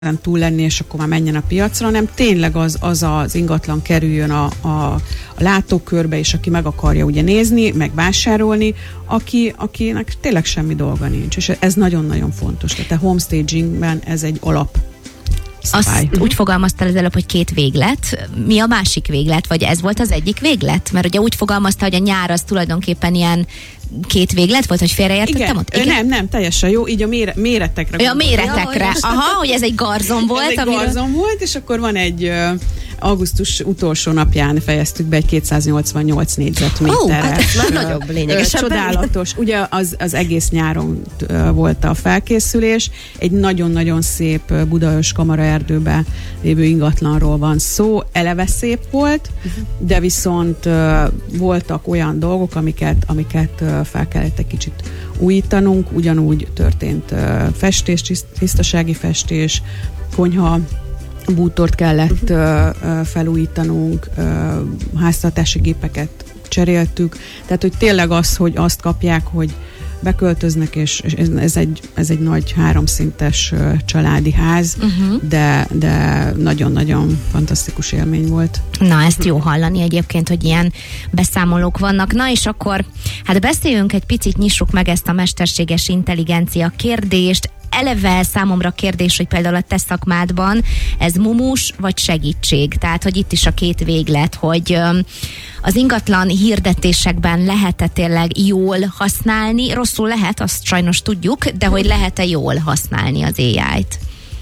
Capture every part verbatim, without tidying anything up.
túl lenni, és akkor már menjen a piacra, hanem tényleg az az, az ingatlan kerüljön a, a, a látókörbe, és aki meg akarja ugye nézni, meg vásárolni, aki, akinek tényleg semmi dolga nincs. És ez nagyon-nagyon fontos. Tehát a homestagingben ez egy alap. Azt uh-huh. úgy fogalmaztál az előbb, hogy két véglet. Mi a másik véglet? Vagy ez volt az egyik véglet? Mert ugye úgy fogalmazta, hogy a nyár az tulajdonképpen ilyen két véglet volt, hogy félreértettem Igen. ott? Igen, nem, nem, teljesen jó, így a mére, méretekre. Ja, a méretekre. Ja, Aha, hogy ez egy garzon volt. Ez egy amiről... garzon volt, és akkor van egy uh, augusztus utolsó napján fejeztük be egy kétszáznyolcvannyolc négyzetméteres. Ó, hát ez már nagyobb lényegesen. Csodálatos. Ugye az, az egész nyáron uh, volt a felkészülés. Egy nagyon-nagyon szép uh, Budaörs Kamaraerdőben lévő ingatlanról van szó. Eleve szép volt, uh-huh. de viszont uh, voltak olyan dolgok, amiket, amiket uh, fel kellett egy kicsit újítanunk. Ugyanúgy történt uh, festés, tisztasági festés, konyha, bútort kellett uh, uh, felújítanunk, uh, háztartási gépeket cseréltük. Tehát, hogy tényleg az, hogy azt kapják, hogy beköltöznek, és, és ez, egy, ez egy nagy háromszintes uh, családi ház, uh-huh. de, de nagyon-nagyon fantasztikus élmény volt. Na, ezt jó hallani egyébként, hogy ilyen beszámolók vannak. Na, és akkor hát beszéljünk egy picit, nyissuk meg ezt a mesterséges intelligencia kérdést. Eleve számomra kérdés, hogy például a te szakmádban ez mumus vagy segítség? Tehát, hogy itt is a két véglet, hogy az ingatlan hirdetésekben lehet-e tényleg jól használni? Rosszul lehet, azt sajnos tudjuk, de hogy lehet-e jól használni az á í-t?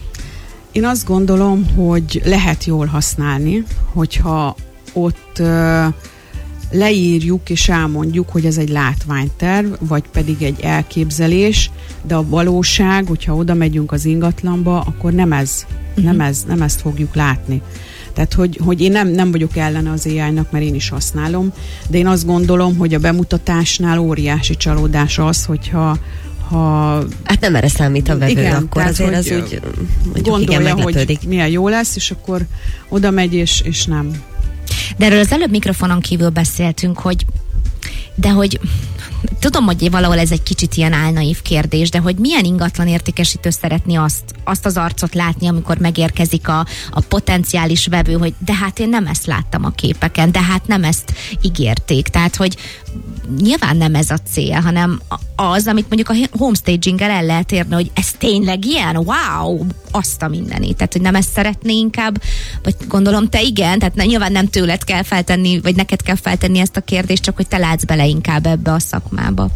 Én azt gondolom, hogy lehet jól használni, hogyha ott uh, leírjuk és elmondjuk, hogy ez egy látványterv, vagy pedig egy elképzelés, de a valóság, hogyha oda megyünk az ingatlanba, akkor nem ez, uh-huh. nem, ez, nem ezt fogjuk látni. Tehát, hogy, hogy én nem, nem vagyok ellene az á í-nak, mert én is használom, de én azt gondolom, hogy a bemutatásnál óriási csalódás az, hogyha ha... Hát nem erre számít a vevő, igen, akkor tehát, azért az úgy gondolja, igen, hogy milyen jó lesz, és akkor oda megy, és, és nem. De erről az előbb mikrofonon kívül beszéltünk, hogy de hogy tudom, hogy valahol ez egy kicsit ilyen álnaív kérdés, de hogy milyen ingatlan értékesítő szeretni azt, azt az arcot látni, amikor megérkezik a, a potenciális vevő, hogy de hát én nem ezt láttam a képeken, de hát nem ezt ígérték. Tehát, hogy nyilván nem ez a cél, hanem az, amit mondjuk a homestaging-el el lehet érni, hogy ez tényleg ilyen, wow, azt a mindenit. Tehát, hogy nem ezt szeretné inkább, vagy gondolom te igen, tehát nyilván nem tőled kell feltenni, vagy neked kell feltenni ezt a kérdést, csak hogy te látsz bele inkább ebbe a szakmába.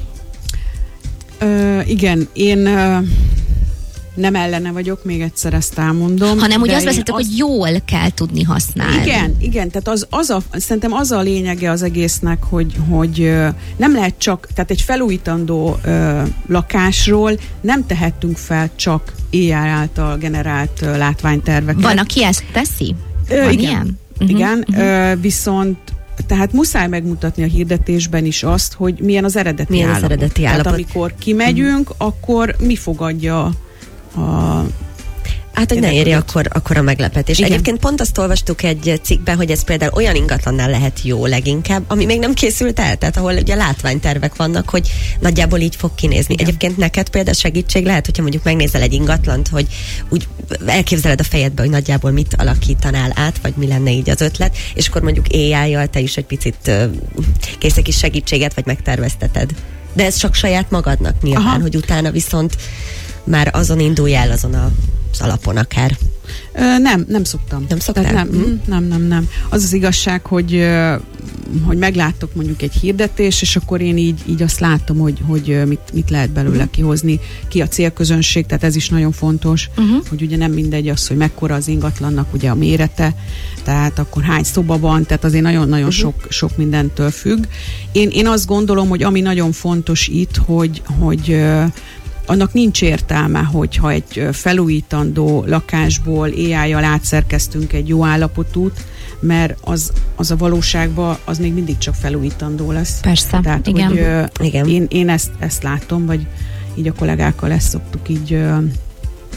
Ö, igen, én ö, nem ellene vagyok, még egyszer ezt elmondom. Hanem úgy azt beszéltük, azt... hogy jól kell tudni használni. Igen, igen, tehát az, az a, szerintem az a lényege az egésznek, hogy, hogy ö, nem lehet csak, tehát egy felújítandó ö, lakásról nem tehettünk fel csak á í által generált ö, látványterveket. Van, aki ezt teszi? Ö, Van igen, ilyen? Igen, uh-huh. ö, viszont tehát muszáj megmutatni a hirdetésben is azt, hogy milyen az eredeti milyen állapot. Az eredeti állapot. Tehát amikor kimegyünk, uh-huh. akkor mi fogadja a... Hát, hogy ne érje akkor, akkor a meglepetés. Igen. Egyébként pont azt olvastuk egy cikkben, hogy ez például olyan ingatlannál lehet jó leginkább, ami még nem készült el, tehát ahol ugye látványtervek vannak, hogy nagyjából így fog kinézni. Igen. Egyébként neked például segítség lehet, hogyha mondjuk megnézel egy ingatlant, hogy úgy elképzeled a fejedbe, hogy nagyjából mit alakítanál át, vagy mi lenne így az ötlet, és akkor mondjuk á í-jal te is egy picit uh, kész egy kis segítséget, vagy megtervezteted. De ez csak saját magadnak nyilván, aha. hogy utána viszont már azon indulj el, azon a az alapon akár. Ö, nem, nem szoktam. Nem szoktál? Nem, mm. nem, nem, nem. Az az igazság, hogy, hogy megláttok mondjuk egy hirdetés, és akkor én így, így azt látom, hogy, hogy mit, mit lehet belőle kihozni, ki a célközönség, tehát ez is nagyon fontos, uh-huh. hogy ugye nem mindegy az, hogy mekkora az ingatlannak ugye a mérete, tehát akkor hány szoba van, tehát azért nagyon-nagyon uh-huh. sok, sok mindentől függ. Én, én azt gondolom, hogy ami nagyon fontos itt, hogy, hogy annak nincs értelme, hogyha egy felújítandó lakásból á í-jal átszerkeztünk egy jó állapotút, mert az, az a valóságban az még mindig csak felújítandó lesz. Persze, tehát, igen. Hogy, igen. Én, én ezt, ezt látom, vagy így a kollégákkal ezt szoktuk így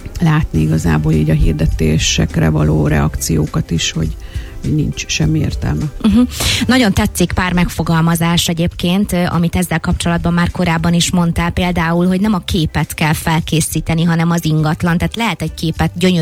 látni igazából így a hirdetésekre való reakciókat is, hogy nincs semmi értelme. Uh-huh. Nagyon tetszik pár megfogalmazás egyébként, amit ezzel kapcsolatban már korábban is mondtál, például, hogy nem a képet kell felkészíteni, hanem az ingatlan. Tehát lehet egy képet gyönyörű